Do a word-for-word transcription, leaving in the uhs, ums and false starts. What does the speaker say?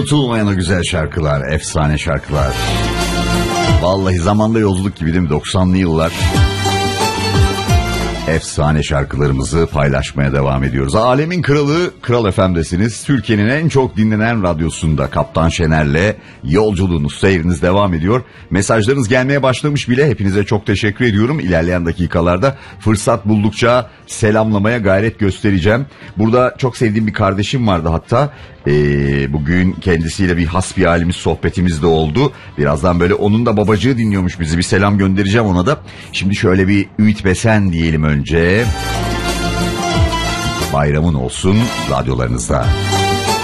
Unutulmayan o güzel şarkılar, efsane şarkılar. Vallahi zamanda yolculuk gibi değil mi? doksanlı yıllar. Efsane şarkılarımızı paylaşmaya devam ediyoruz. Alemin kralı Kral F M'desiniz. Türkiye'nin en çok dinlenen radyosunda Kaptan Şener'le yolculuğunuz, seyriniz devam ediyor. Mesajlarınız gelmeye başlamış bile. Hepinize çok teşekkür ediyorum. İlerleyen dakikalarda fırsat buldukça selamlamaya gayret göstereceğim. Burada çok sevdiğim bir kardeşim vardı hatta. Ee, bugün kendisiyle bir hasbihalimiz, sohbetimiz de oldu. Birazdan böyle onun da babacığı dinliyormuş bizi. Bir selam göndereceğim ona da. Şimdi şöyle bir Ümit Besen diyelim önce. Bayramın olsun radyolarınızda.